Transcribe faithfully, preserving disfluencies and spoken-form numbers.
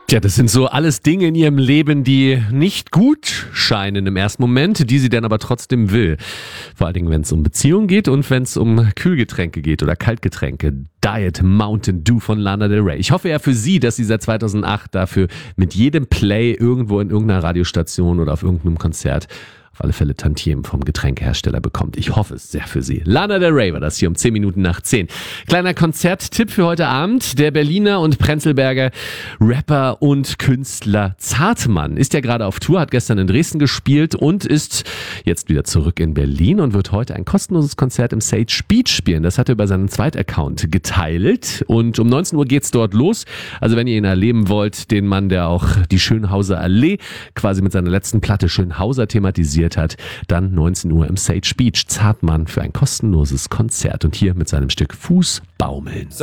Tja, das sind so alles Dinge in ihrem Leben, die nicht gut scheinen im ersten Moment, die sie dann aber trotzdem will. Vor allen Dingen, wenn es um Beziehungen geht und wenn es um Kühlgetränke geht oder Kaltgetränke. Diet Mountain Dew von Lana Del Rey. Ich hoffe ja für sie, dass sie seit zweitausendacht dafür mit jedem Play irgendwo in irgendeiner Radiostation oder auf irgendeinem Konzert auf alle Fälle Tantiemen vom Getränkehersteller bekommt. Ich hoffe es sehr für sie. Lana Del Rey war das hier um zehn Minuten nach zehn. Kleiner Konzerttipp für heute Abend. Der Berliner und Prenzlberger Rapper und Künstler Zartmann ist ja gerade auf Tour, hat gestern in Dresden gespielt und ist jetzt wieder zurück in Berlin und wird heute ein kostenloses Konzert im Sage Beach spielen. Das hat er über seinen Zweitaccount geteilt und um neunzehn Uhr geht's dort los. Also wenn ihr ihn erleben wollt, den Mann, der auch die Schönhauser Allee quasi mit seiner letzten Platte Schönhauser thematisiert hat, dann neunzehn Uhr im Sage Beach. Zartmann für ein kostenloses Konzert und hier mit seinem Stück Fuß baumeln.